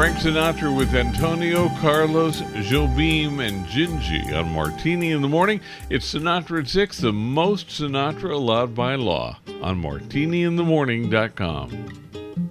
Frank Sinatra with Antonio, Carlos, Jobim, and Gingy on Martini in the Morning. It's Sinatra at 6, the most Sinatra allowed by law on martiniinthemorning.com.